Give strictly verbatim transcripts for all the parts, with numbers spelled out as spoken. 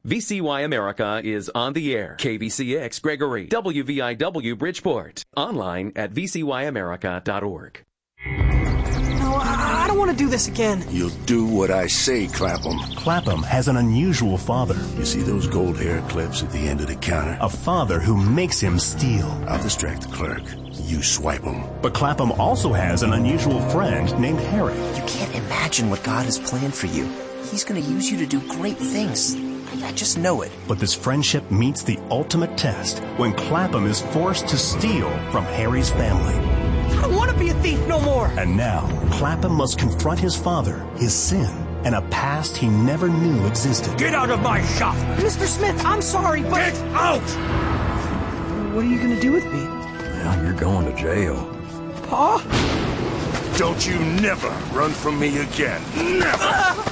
V C Y America is on the air. K B C X Gregory, W V I W Bridgeport. Online at v c y america dot org. No, I don't want to do this again. You'll do what I say, Clapham. Clapham has an unusual father. You see those gold hair clips at the end of the counter? A father who makes him steal. I'll distract the clerk. You swipe them. But Clapham also has an unusual friend named Harry. You can't imagine what God has planned for you. He's going to use you to do great things. I just know it. But this friendship meets the ultimate test when Clapham is forced to steal from Harry's family. I don't want to be a thief no more. And now, Clapham must confront his father, his sin, and a past he never knew existed. Get out of my shop! Mister Smith, I'm sorry, but... Get out! What are you going to do with me? Well, you're going to jail. Pa? Don't you never run from me again. Never!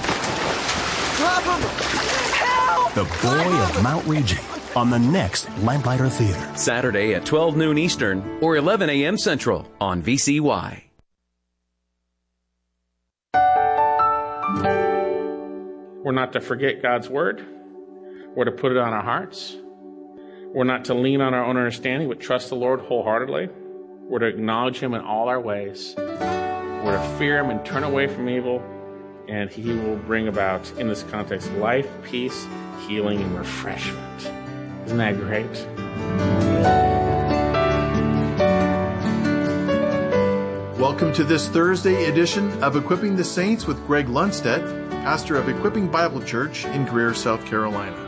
Clapham! The Boy of Mount Raging on the next Lamplighter Theater. Saturday at twelve noon Eastern or eleven a.m. Central on V C Y. We're not to forget God's word. We're to put it on our hearts. We're not to lean on our own understanding, but trust the Lord wholeheartedly. We're to acknowledge Him in all our ways. We're to fear Him and turn away from evil, and He will bring about, in this context, life, peace, healing, and refreshment. Isn't that great? Welcome to this Thursday edition of Equipping the Saints with Greg Lundstedt, pastor of Equipping Bible Church in Greer, South Carolina.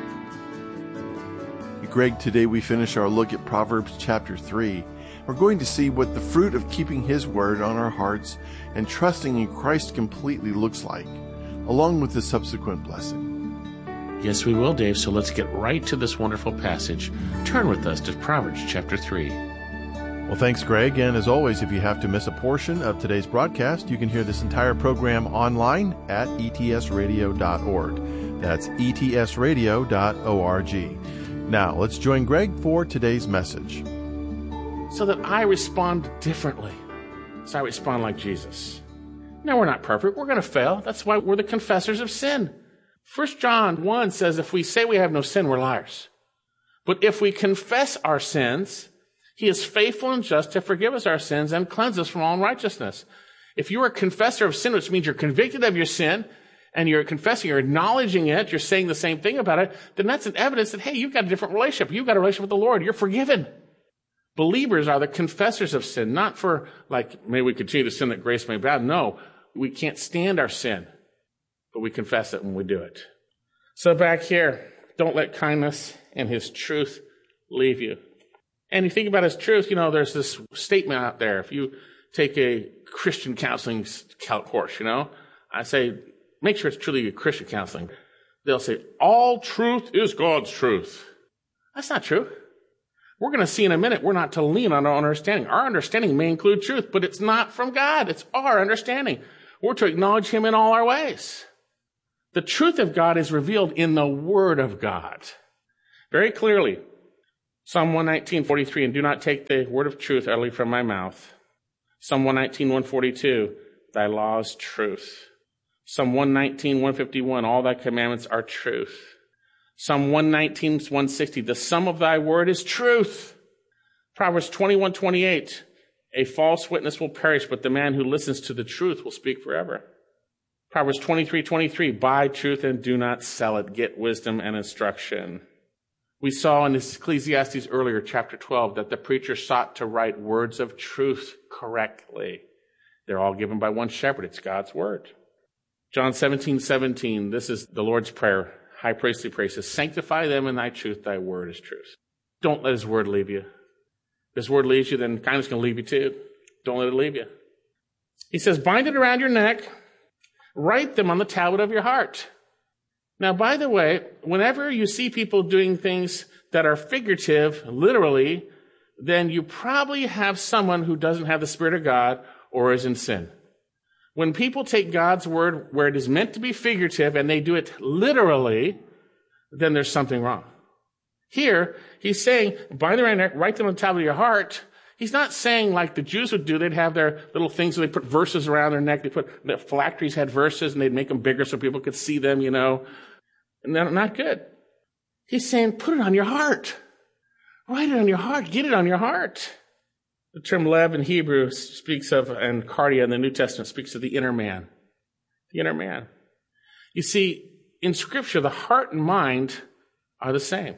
Greg, today we finish our look at Proverbs chapter three. We're going to see what the fruit of keeping His word on our hearts and trusting in Christ completely looks like, along with the subsequent blessing. Yes, we will, Dave. So let's get right to this wonderful passage. Turn with us to Proverbs chapter three. Well, thanks, Greg. And as always, if you have to miss a portion of today's broadcast, you can hear this entire program online at e t s radio dot org. That's e t s radio dot org. Now, let's join Greg for today's message. So that I respond differently. So I respond like Jesus. No, we're not perfect. We're going to fail. That's why we're the confessors of sin. First John one says if we say we have no sin, we're liars. But if we confess our sins, He is faithful and just to forgive us our sins and cleanse us from all unrighteousness. If you are a confessor of sin, which means you're convicted of your sin, and you're confessing, you're acknowledging it, you're saying the same thing about it, then that's an evidence that, hey, you've got a different relationship. You've got a relationship with the Lord. You're forgiven. Believers are the confessors of sin, not for, like, may we continue to sin that grace may abound. No, we can't stand our sin, but we confess it when we do it. So back here, don't let kindness and His truth leave you. And you think about His truth, you know, there's this statement out there. If you take a Christian counseling course, you know, I say, make sure it's truly a Christian counseling. They'll say, all truth is God's truth. That's not true. We're going to see in a minute, we're not to lean on our own understanding. Our understanding may include truth, but it's not from God. It's our understanding. We're to acknowledge Him in all our ways. The truth of God is revealed in the Word of God. Very clearly. Psalm one nineteen, forty-three, and do not take the word of truth utterly from my mouth. Psalm one nineteen, one forty-two, thy law is truth. Psalm one nineteen, one fifty-one, all thy commandments are truth. Psalm one nineteen, one sixty, the sum of thy word is truth. Proverbs twenty-one, twenty-eight, a false witness will perish, but the man who listens to the truth will speak forever. Proverbs twenty-three, twenty-three, buy truth and do not sell it. Get wisdom and instruction. We saw in Ecclesiastes earlier, chapter twelve, that the preacher sought to write words of truth correctly. They're all given by one shepherd. It's God's word. John seventeen, seventeen, this is the Lord's prayer, high priestly prayer, says, sanctify them in thy truth, thy word is truth. Don't let His word leave you. If His word leaves you, then kindness is going to leave you too. Don't let it leave you. He says, bind it around your neck, write them on the tablet of your heart. Now, by the way, whenever you see people doing things that are figurative, literally, then you probably have someone who doesn't have the Spirit of God or is in sin. When people take God's word where it is meant to be figurative and they do it literally, then there's something wrong. Here, he's saying, bind them around your neck, write them on the tablet of your heart. He's not saying like the Jews would do. They'd have their little things where they put verses around their neck. They put, the phylacteries had verses and they'd make them bigger so people could see them, you know. No, not good. He's saying, put it on your heart. Write it on your heart. Get it on your heart. The term lev in Hebrew speaks of, and cardia in the New Testament speaks of the inner man. The inner man. You see, in Scripture, the heart and mind are the same.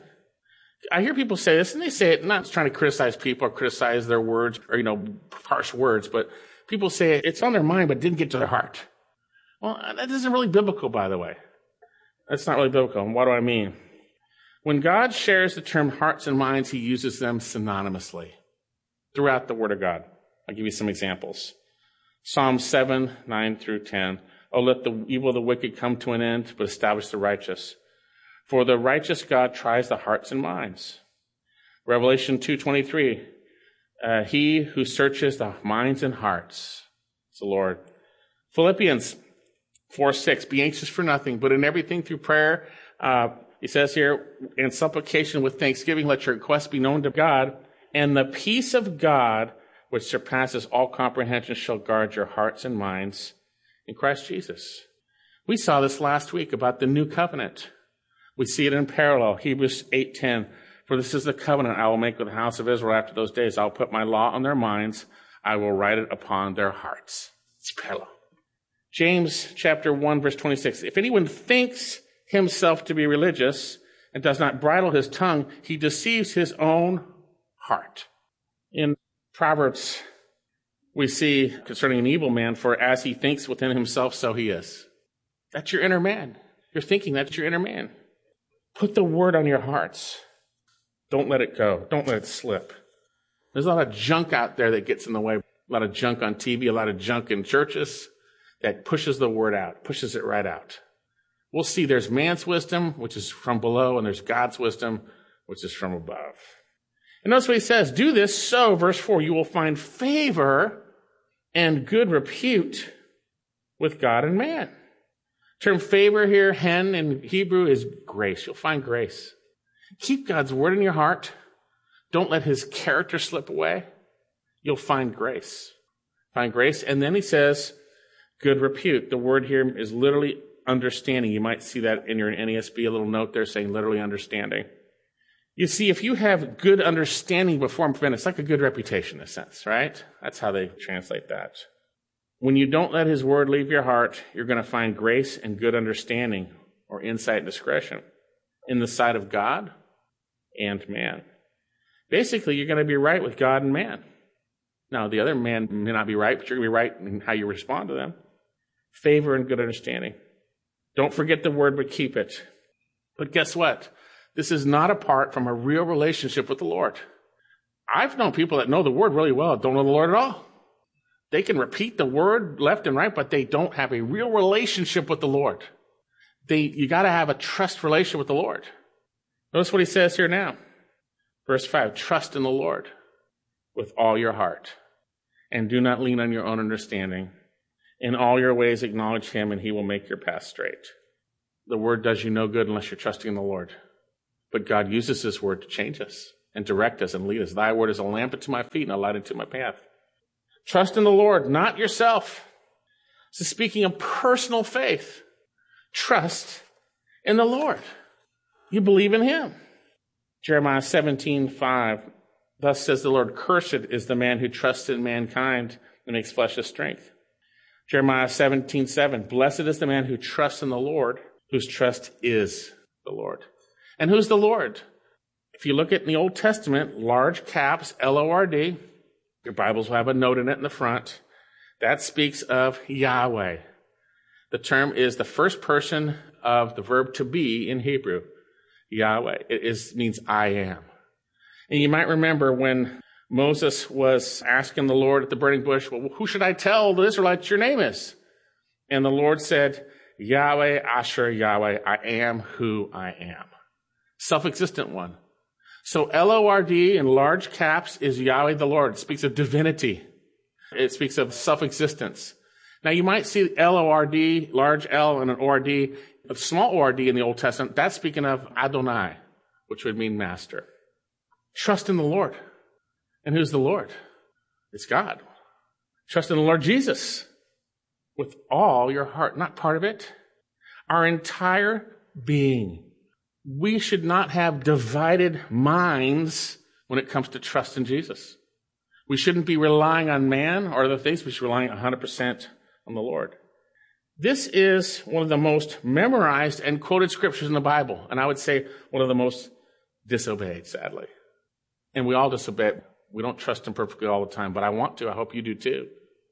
I hear people say this, and they say it not trying to criticize people or criticize their words or, you know, harsh words, but people say it's on their mind but didn't get to their heart. Well, that isn't really biblical, by the way. That's not really biblical. And what do I mean? When God shares the term hearts and minds, he uses them synonymously throughout the Word of God. I'll give you some examples. Psalm seven, nine through ten. Oh, let the evil of the wicked come to an end, but establish the righteous. For the righteous God tries the hearts and minds. Revelation two twenty-three. Uh, he who searches the minds and hearts is the Lord. Philippians four six. Be anxious for nothing, but in everything through prayer, uh, he says here, in supplication with thanksgiving, let your requests be known to God, and the peace of God, which surpasses all comprehension, shall guard your hearts and minds in Christ Jesus. We saw this last week about the new covenant. We see it in parallel. Hebrews eight ten. For this is the covenant I will make with the house of Israel after those days. I will put my law on their minds. I will write it upon their hearts. It's parallel. James chapter one, verse twenty-six. If anyone thinks himself to be religious and does not bridle his tongue, he deceives his own heart. In Proverbs, we see concerning an evil man, for as he thinks within himself, so he is. That's your inner man. You're thinking that's your inner man. Put the word on your hearts. Don't let it go. Don't let it slip. There's a lot of junk out there that gets in the way. A lot of junk on T V, a lot of junk in churches that pushes the word out, pushes it right out. We'll see there's man's wisdom, which is from below, and there's God's wisdom, which is from above. And notice what he says, do this so, verse four, you will find favor and good repute with God and man. The term favor here, hen in Hebrew, is grace. You'll find grace. Keep God's word in your heart. Don't let his character slip away. You'll find grace. Find grace. And then he says, good repute. The word here is literally understanding. You might see that in your N A S B, a little note there saying literally understanding. You see, if you have good understanding before and prevent, it's like a good reputation in a sense, right? That's how they translate that. When you don't let his word leave your heart, you're going to find grace and good understanding or insight and discretion in the sight of God and man. Basically, you're going to be right with God and man. Now, the other man may not be right, but you're going to be right in how you respond to them. Favor and good understanding. Don't forget the word, but keep it. But guess what? This is not apart from a real relationship with the Lord. I've known people that know the word really well, don't know the Lord at all. They can repeat the word left and right, but they don't have a real relationship with the Lord. They, you got to have a trust relationship with the Lord. Notice what he says here now. Verse five, trust in the Lord with all your heart, and do not lean on your own understanding. In all your ways acknowledge him, and he will make your path straight. The word does you no good unless you're trusting in the Lord. But God uses his word to change us and direct us and lead us. Thy word is a lamp unto my feet and a light unto my path. Trust in the Lord, not yourself. So speaking of personal faith, trust in the Lord. You believe in him. Jeremiah seventeen five. Thus says the Lord, cursed is the man who trusts in mankind and makes flesh his strength. Jeremiah seventeen seven. Blessed is the man who trusts in the Lord, whose trust is the Lord. And who's the Lord? If you look at in the Old Testament, large caps, L O R D, your Bibles will have a note in it in the front. That speaks of Yahweh. The term is the first person of the verb to be in Hebrew. Yahweh. It is, means I am. And you might remember when Moses was asking the Lord at the burning bush, well, who should I tell the Israelites your name is? And the Lord said, Yahweh, Asher, Yahweh, I am who I am. Self-existent one. So L O R D in large caps is Yahweh the Lord. It speaks of divinity. It speaks of self-existence. Now you might see L O R D, large L and an O R D, a small O R D in the Old Testament. That's speaking of Adonai, which would mean master. Trust in the Lord. And who's the Lord? It's God. Trust in the Lord Jesus with all your heart, not part of it. Our entire being. We should not have divided minds when it comes to trust in Jesus. We shouldn't be relying on man or other things. We should be relying one hundred percent on the Lord. This is one of the most memorized and quoted scriptures in the Bible, and I would say one of the most disobeyed, sadly. And we all disobey it. We don't trust him perfectly all the time, but I want to. I hope you do too.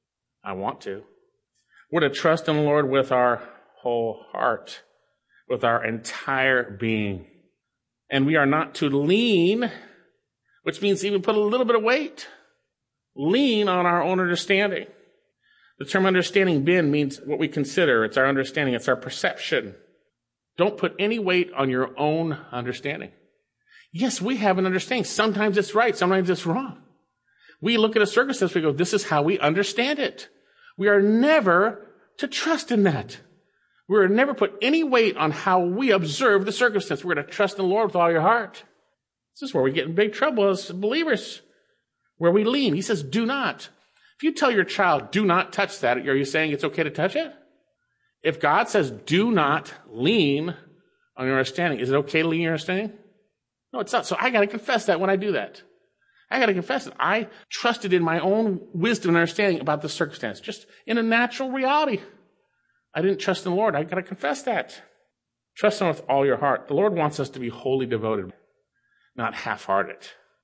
I want to. We're to trust in the Lord with our whole heart, with our entire being. And we are not to lean, which means even put a little bit of weight, lean on our own understanding. The term understanding, bin, means what we consider. It's our understanding. It's our perception. Don't put any weight on your own understanding. Yes, we have an understanding. Sometimes it's right. Sometimes it's wrong. We look at a circumstance, we go, this is how we understand it. We are never to trust in that. We are never put any weight on how we observe the circumstance. We're going to trust in the Lord with all your heart. This is where we get in big trouble as believers, where we lean. He says, do not. If you tell your child, do not touch that, are you saying it's okay to touch it? If God says, do not lean on your understanding, is it okay to lean on your understanding? No, it's not. So I got to confess that when I do that. I got to confess that I trusted in my own wisdom and understanding about the circumstance, just in a natural reality. I didn't trust in the Lord. I got to confess that. Trust him with all your heart. The Lord wants us to be wholly devoted, not half-hearted.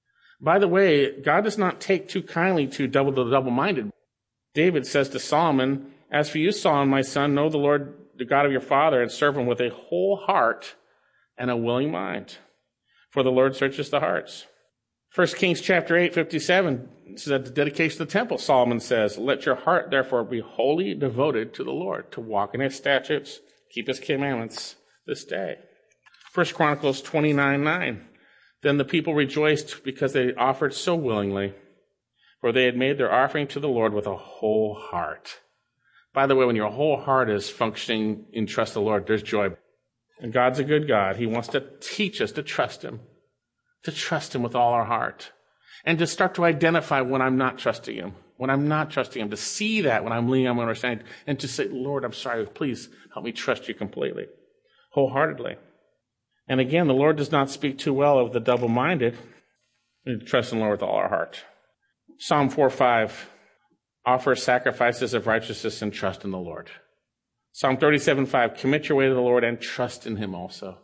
By the way, God does not take too kindly to double the double-minded. David says to Solomon, as for you, Solomon, my son, know the Lord, the God of your father, and serve him with a whole heart and a willing mind. For the Lord searches the hearts. First Kings chapter eight, fifty-seven, this is at the dedication of the temple. Solomon says, let your heart therefore be wholly devoted to the Lord, to walk in his statutes, keep his commandments this day. First Chronicles twenty-nine, nine. Then the people rejoiced because they offered so willingly, for they had made their offering to the Lord with a whole heart. By the way, when your whole heart is functioning in trust of the Lord, there's joy. And God's a good God. He wants to teach us to trust him, to trust him with all our heart, and to start to identify when I'm not trusting him, when I'm not trusting him, to see that when I'm leaning on my understanding, and to say, Lord, I'm sorry, please help me trust you completely, wholeheartedly. And again, the Lord does not speak too well of the double-minded. We need to trust in the Lord with all our heart. Psalm four, five, offer sacrifices of righteousness and trust in the Lord. Psalm thirty-seven, five, commit your way to the Lord and trust in him also.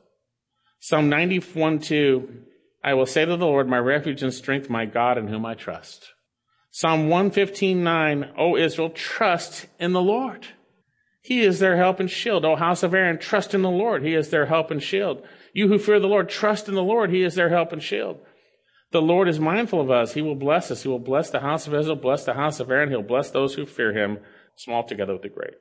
Psalm ninety-one, two, I will say to the Lord, my refuge and strength, my God in whom I trust. Psalm one fifteen, nine, O Israel, trust in the Lord. He is their help and shield. O house of Aaron, trust in the Lord. He is their help and shield. You who fear the Lord, trust in the Lord. He is their help and shield. The Lord is mindful of us. He will bless us. He will bless the house of Israel, bless the house of Aaron. He'll bless those who fear him, small together with the great.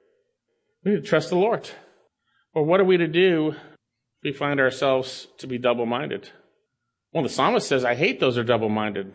We need to trust the Lord. Well, what are we to do if we find ourselves to be double-minded? Well, the psalmist says, I hate those who are double-minded.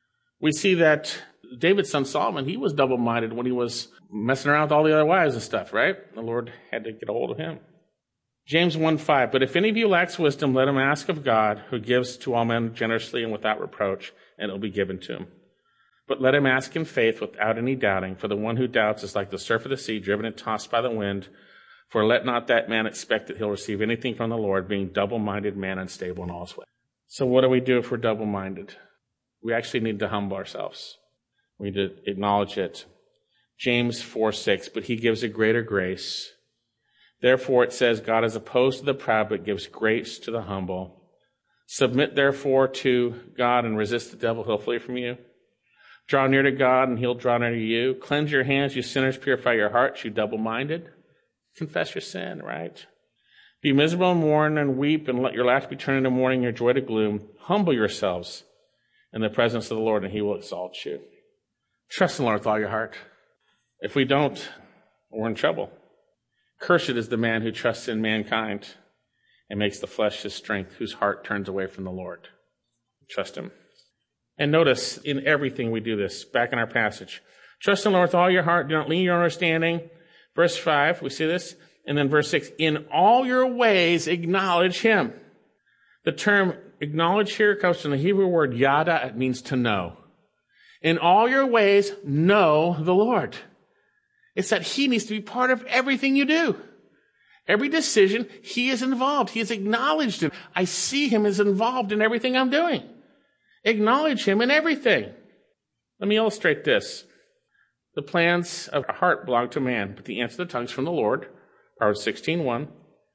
We see that David's son Solomon, he was double-minded when he was messing around with all the other wives and stuff, right? The Lord had to get a hold of him. James one, five, but if any of you lacks wisdom, let him ask of God, who gives to all men generously and without reproach, and it will be given to him. But let him ask in faith without any doubting, for the one who doubts is like the surf of the sea, driven and tossed by the wind. For let not that man expect that he'll receive anything from the Lord, being double-minded man, unstable in all his ways. So what do we do if we're double-minded? We actually need to humble ourselves. We need to acknowledge it. James four, six, but he gives a greater grace. Therefore, it says, God is opposed to the proud, but gives grace to the humble. Submit, therefore, to God and resist the devil. He'll flee from you. Draw near to God, and he'll draw near to you. Cleanse your hands, you sinners. Purify your hearts, you double-minded. Confess your sin, right? Be miserable and mourn and weep, and let your laughter be turned into mourning, your joy to gloom. Humble yourselves in the presence of the Lord, and he will exalt you. Trust in the Lord with all your heart. If we don't, we're in trouble. Cursed is the man who trusts in mankind and makes the flesh his strength, whose heart turns away from the Lord. Trust him. And notice in everything we do this, back in our passage. Trust in the Lord with all your heart. Do not lean on your understanding. Verse five, we see this. And then verse six, in all your ways acknowledge him. The term acknowledge here comes from the Hebrew word yada. It means to know. In all your ways, know the Lord. It's that he needs to be part of everything you do. Every decision, he is involved. He is acknowledged in. I see him as involved in everything I'm doing. Acknowledge him in everything. Let me illustrate this. The plans of a heart belong to man, but the answer of the tongue is from the Lord. Proverbs sixteen one.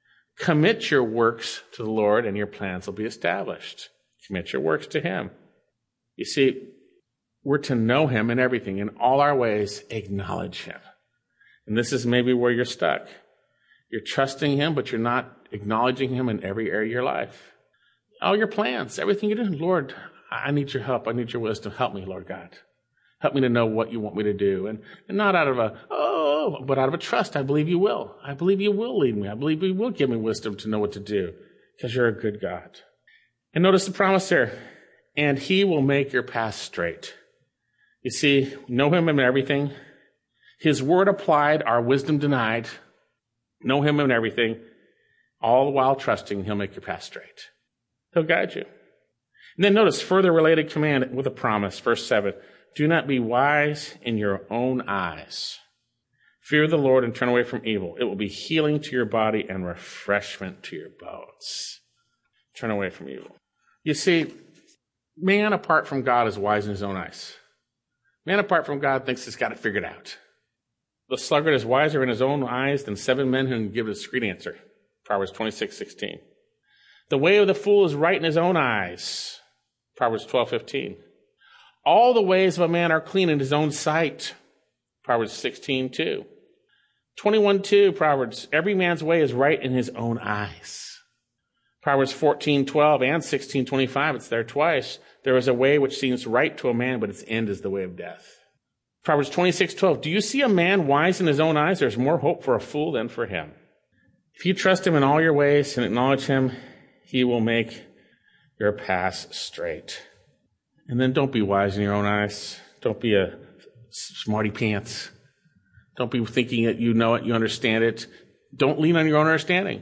Commit your works to the Lord, and your plans will be established. Commit your works to him. You see, we're to know him in everything. In all our ways, acknowledge him. And this is maybe where you're stuck. You're trusting him, but you're not acknowledging him in every area of your life. All your plans, everything you're doing. Lord, I need your help. I need your wisdom. Help me, Lord God. Help me to know what you want me to do. And, and not out of a, oh, but out of a trust. I believe you will. I believe you will lead me. I believe you will give me wisdom to know what to do, because you're a good God. And notice the promise there. And he will make your path straight. You see, know him in everything. His word applied, our wisdom denied. Know him in everything, all the while trusting he'll make your path straight. He'll guide you. And then notice further related command with a promise, verse seven. Do not be wise in your own eyes. Fear the Lord and turn away from evil. It will be healing to your body and refreshment to your bones. Turn away from evil. You see, man apart from God is wise in his own eyes. Man apart from God thinks he's got it figured out. The sluggard is wiser in his own eyes than seven men who can give a discreet answer. Proverbs twenty-six sixteen. The way of the fool is right in his own eyes. Proverbs twelve fifteen. All the ways of a man are clean in his own sight. Proverbs sixteen two. twenty-one two, Proverbs. Every man's way is right in his own eyes. Proverbs fourteen twelve and sixteen twenty-five, it's there twice. There is a way which seems right to a man, but its end is the way of death. Proverbs twenty-six twelve. Do you see a man wise in his own eyes? There's more hope for a fool than for him. If you trust him in all your ways and acknowledge him, he will make your paths straight. And then don't be wise in your own eyes. Don't be a smarty pants. Don't be thinking that you know it, you understand it. Don't lean on your own understanding.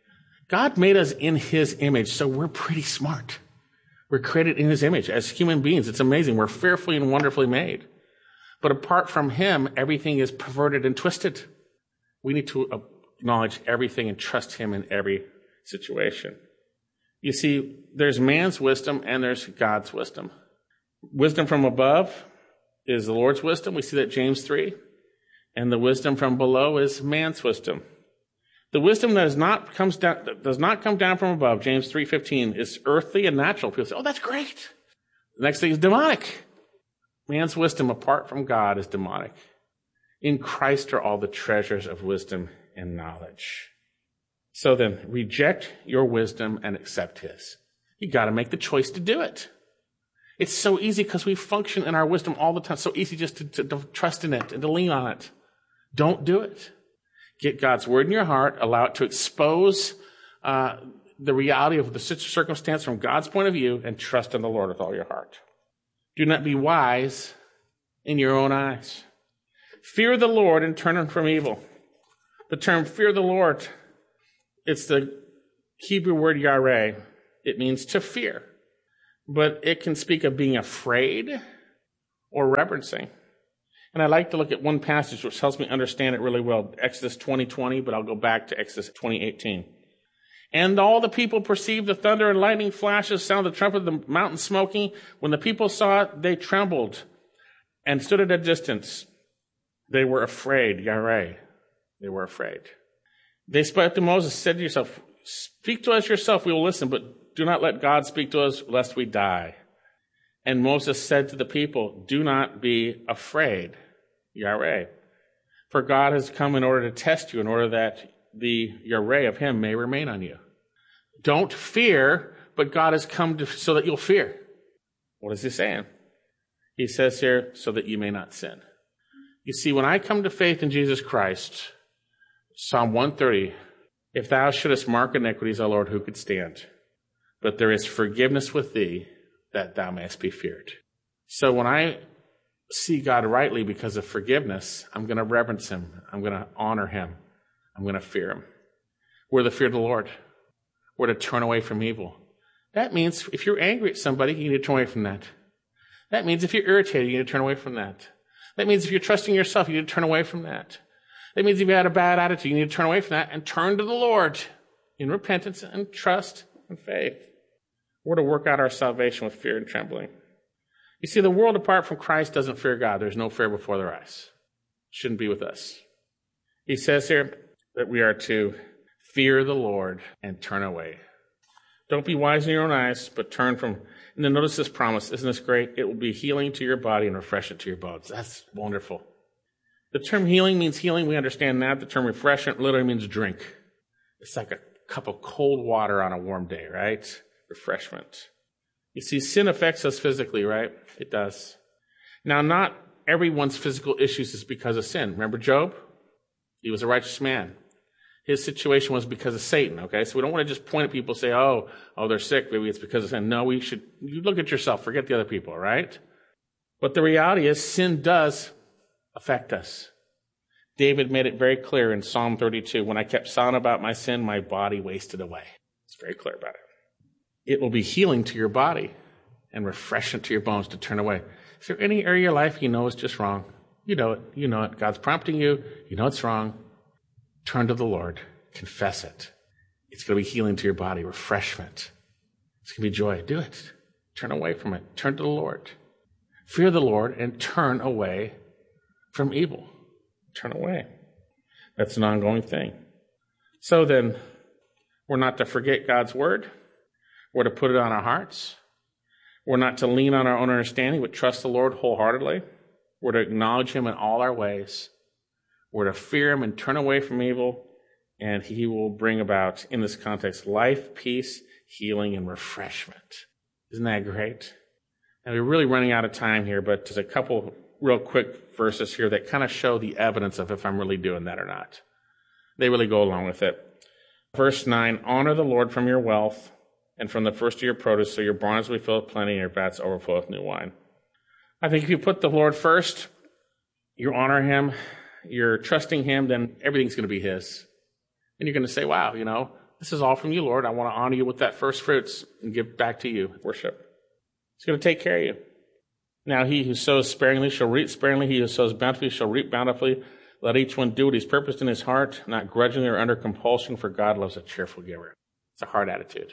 God made us in his image, so we're pretty smart. We're created in his image as human beings. It's amazing. We're fearfully and wonderfully made. But apart from him, everything is perverted and twisted. We need to acknowledge everything and trust him in every situation. You see, there's man's wisdom and there's God's wisdom. Wisdom from above is the Lord's wisdom. We see that James three. And the wisdom from below is man's wisdom. The wisdom that is not comes down that does not come down from above, James three fifteen, is earthly and natural. People say, oh, that's great. The next thing is demonic. Man's wisdom apart from God is demonic. In Christ are all the treasures of wisdom and knowledge. So then, reject your wisdom and accept his. You got to make the choice to do it. It's so easy because we function in our wisdom all the time. So easy just to, to, to trust in it and to lean on it. Don't do it. Get God's word in your heart. Allow it to expose uh, the reality of the circumstance from God's point of view, and trust in the Lord with all your heart. Do not be wise in your own eyes. Fear the Lord and turn from evil. The term fear the Lord, it's the Hebrew word yareh. It means to fear. But it can speak of being afraid or reverencing. And I like to look at one passage which helps me understand it really well. Exodus twenty twenty, but I'll go back to Exodus twenty eighteen. And all the people perceived the thunder and lightning flashes, sound of the trumpet, the mountain smoking. When the people saw it, they trembled and stood at a distance. They were afraid, yareh. They were afraid. They spoke to Moses, said to yourself, speak to us yourself, we will listen, but do not let God speak to us, lest we die. And Moses said to the people, do not be afraid, yareh. For God has come in order to test you, in order that the yareh of him may remain on you. Don't fear, but God has come to, so that you'll fear. What is he saying? He says here, so that you may not sin. You see, when I come to faith in Jesus Christ, Psalm one thirty, if thou shouldest mark iniquities, O Lord, who could stand? But there is forgiveness with thee, that thou mayest be feared. So when I see God rightly because of forgiveness, I'm going to reverence him. I'm going to honor him. I'm going to fear him. We're the fear of the Lord. We're to turn away from evil. That means if you're angry at somebody, you need to turn away from that. That means if you're irritated, you need to turn away from that. That means if you're trusting yourself, you need to turn away from that. That means if you had a bad attitude, you need to turn away from that and turn to the Lord in repentance and trust and faith. We're to work out our salvation with fear and trembling. You see, the world apart from Christ doesn't fear God. There's no fear before their eyes. Shouldn't be with us. He says here that we are to fear the Lord and turn away. Don't be wise in your own eyes, but turn from... And then notice this promise. Isn't this great? It will be healing to your body and refreshment to your bones. That's wonderful. The term healing means healing. We understand that. The term refreshment literally means drink. It's like a cup of cold water on a warm day, right? Refreshment. You see, sin affects us physically, right? It does. Now, not everyone's physical issues is because of sin. Remember Job? He was a righteous man. His situation was because of Satan, okay? So we don't want to just point at people and say, oh, oh, they're sick. Maybe it's because of sin. No, we should, you look at yourself. Forget the other people, right? But the reality is sin does affect us. David made it very clear in Psalm thirty-two. When I kept silent about my sin, my body wasted away. It's very clear about it. It will be healing to your body and refreshment to your bones to turn away. Is there any area of your life you know is just wrong? You know it. You know it. God's prompting you. You know it's wrong. Turn to the Lord. Confess it. It's going to be healing to your body, refreshment. It's going to be joy. Do it. Turn away from it. Turn to the Lord. Fear the Lord and turn away from evil. Turn away. That's an ongoing thing. So then, we're not to forget God's word. We're to put it on our hearts. We're not to lean on our own understanding, but trust the Lord wholeheartedly. We're to acknowledge him in all our ways. We're to fear him and turn away from evil, and he will bring about, in this context, life, peace, healing, and refreshment. Isn't that great? And we're really running out of time here, but there's a couple real quick verses here that kind of show the evidence of if I'm really doing that or not. They really go along with it. Verse nine, honor the Lord from your wealth and from the first of your produce, so your barns will be filled with plenty and your vats overflow with new wine. I think if you put the Lord first, you honor him, you're trusting him, then everything's going to be his. And you're going to say, wow, you know, this is all from you, Lord. I want to honor you with that first fruits and give back to you, worship. He's going to take care of you. Now he who sows sparingly shall reap sparingly. He who sows bountifully shall reap bountifully. Let each one do what he's purposed in his heart, not grudgingly or under compulsion, for God loves a cheerful giver. It's a hard attitude.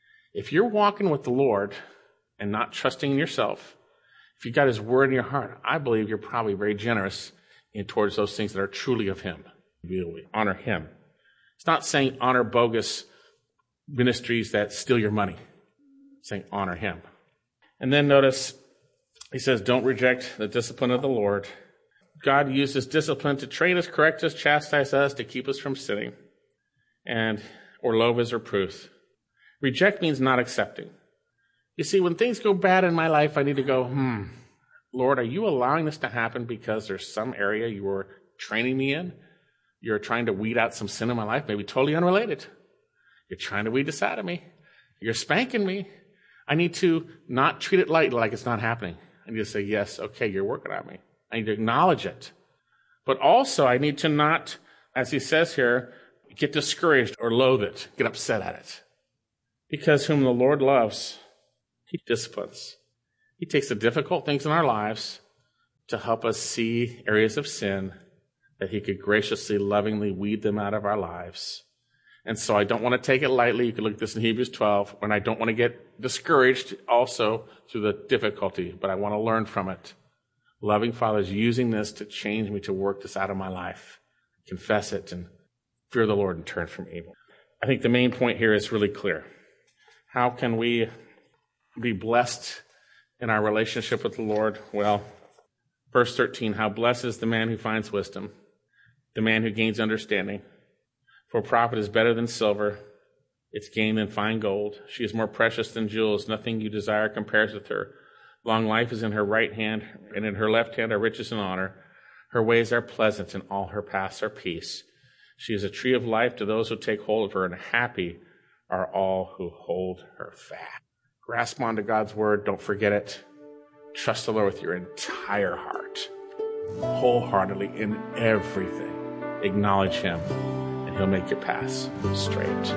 If you're walking with the Lord and not trusting in yourself, if you've got his word in your heart, I believe you're probably very generous in towards those things that are truly of him. You honor him. It's not saying honor bogus ministries that steal your money. It's saying honor him. And then notice, he says, don't reject the discipline of the Lord. God uses discipline to train us, correct us, chastise us, to keep us from sinning, and or loathe his reproof. Reject means not accepting. You see, when things go bad in my life, I need to go, hmm, Lord, are you allowing this to happen because there's some area you were training me in? You're trying to weed out some sin in my life, maybe totally unrelated. You're trying to weed this out of me. You're spanking me. I need to not treat it lightly like it's not happening. I need to say, yes, okay, you're working on me. I need to acknowledge it. But also, I need to not, as he says here, get discouraged or loathe it, get upset at it. Because whom the Lord loves, he disciplines. He takes the difficult things in our lives to help us see areas of sin that he could graciously, lovingly weed them out of our lives. And so I don't want to take it lightly. You can look at this in Hebrews twelve, and I don't want to get discouraged also through the difficulty, but I want to learn from it. Loving Father is using this to change me, to work this out of my life, confess it, and fear the Lord and turn from evil. I think the main point here is really clear. How can we be blessed in our relationship with the Lord? Well, verse thirteen, how blessed is the man who finds wisdom, the man who gains understanding. For profit is better than silver, its gain than fine gold. She is more precious than jewels. Nothing you desire compares with her. Long life is in her right hand, and in her left hand are riches and honor. Her ways are pleasant, and all her paths are peace. She is a tree of life to those who take hold of her, and happy are all who hold her fast. Grasp onto God's word. Don't forget it. Trust the Lord with your entire heart, wholeheartedly in everything. Acknowledge him, and he'll make your paths straight.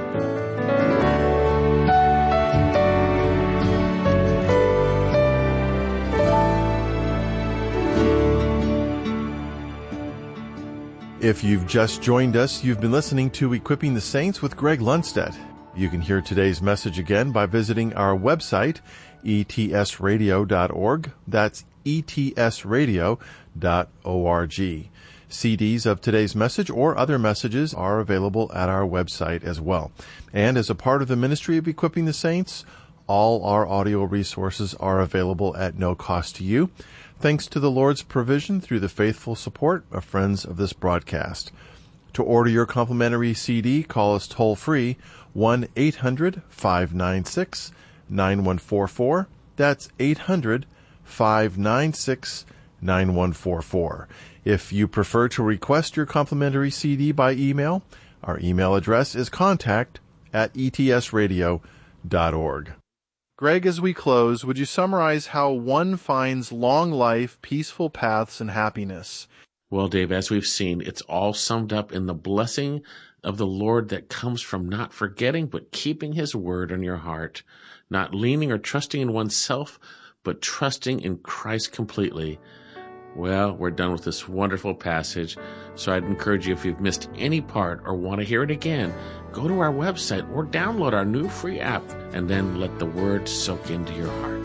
If you've just joined us, you've been listening to Equipping the Saints with Greg Lundstedt. You can hear today's message again by visiting our website, e t s radio dot org. That's e t s radio dot org. C Ds of today's message or other messages are available at our website as well. And as a part of the ministry of Equipping the Saints, all our audio resources are available at no cost to you, thanks to the Lord's provision through the faithful support of friends of this broadcast. To order your complimentary C D, call us toll-free, one eight hundred five nine six nine one four four. That's eight hundred five nine six nine one four four. If you prefer to request your complimentary C D by email, our email address is contact at e t s radio dot org. Greg, as we close, would you summarize how one finds long life, peaceful paths, and happiness? Well, Dave, as we've seen, it's all summed up in the blessing of the Lord that comes from not forgetting but keeping his word in your heart, not leaning or trusting in oneself, but trusting in Christ completely. Well, we're done with this wonderful passage, so I'd encourage you, if you've missed any part or want to hear it again, go to our website or download our new free app and then let the word soak into your heart.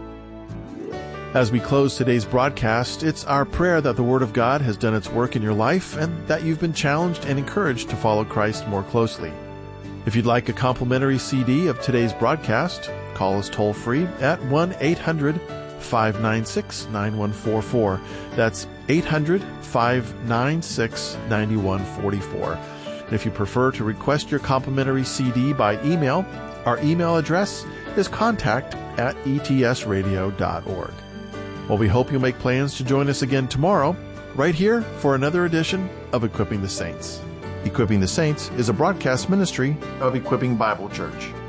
As we close today's broadcast, it's our prayer that the Word of God has done its work in your life and that you've been challenged and encouraged to follow Christ more closely. If you'd like a complimentary C D of today's broadcast, call us toll-free at one eight hundred five nine six nine one four four. That's eight hundred five nine six nine one four four. If you prefer to request your complimentary C D by email, our email address is contact at e t s radio dot org. Well, we hope you'll make plans to join us again tomorrow, right here for another edition of Equipping the Saints. Equipping the Saints is a broadcast ministry of Equipping Bible Church.